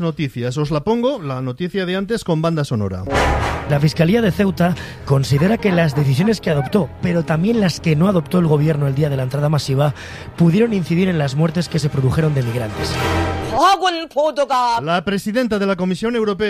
Noticias. Os la pongo, la noticia de antes con banda sonora. La Fiscalía de Ceuta considera que las decisiones que adoptó, pero también las que no adoptó el gobierno el día de la entrada masiva, pudieron incidir en las muertes que se produjeron de migrantes. La presidenta de la Comisión Europea